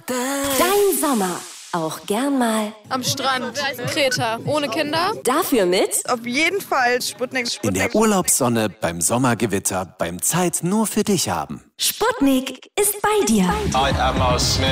Dein Sommer. Auch gern mal Am Strand, Kreta, ohne Kinder. dafür mit Auf jeden Fall Sputnik. In der Urlaubssonne, beim Sommergewitter, beim Zeit nur für dich haben. Sputnik ist bei dir. I am Smith.